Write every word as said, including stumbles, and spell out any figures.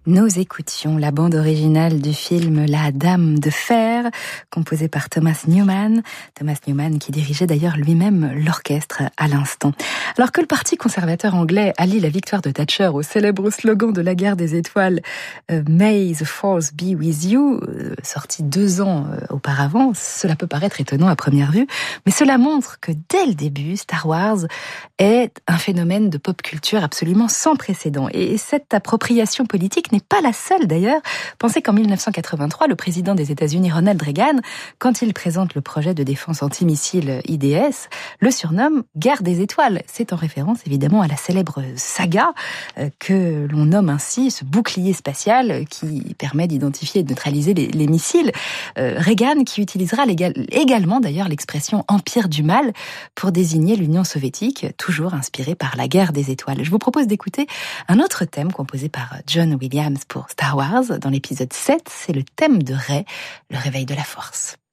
Nous écoutions la bande originale du film La Dame de Fer, composée par Thomas Newman. Thomas Newman qui dirigeait d'ailleurs lui-même l'orchestre à l'instant. Alors que le Parti conservateur anglais allie la victoire de Thatcher au célèbre slogan de la guerre des étoiles euh, « May the Force be with you », euh, sorti deux ans euh, auparavant, cela peut paraître étonnant à première vue, mais cela montre que dès le début, Star Wars est un phénomène de pop culture absolument sans précédent. Et cette appropriation politique n'est pas la seule d'ailleurs. Pensez qu'en dix-neuf cent quatre-vingt-trois, le président des États-Unis, Ronald Reagan, quand il présente le projet de défense antimissile I D S, le surnomme « Guerre des étoiles ». C'est en référence évidemment à la célèbre saga que l'on nomme ainsi, ce bouclier spatial qui permet d'identifier et de neutraliser les, les missiles. Euh, Reagan qui utilisera également d'ailleurs l'expression « empire du mal » pour désigner l'Union soviétique, toujours inspirée par la guerre des étoiles. Je vous propose d'écouter un autre thème composé par John Williams pour Star Wars. Dans l'épisode sept, c'est le thème de Rey, le réveil de la force.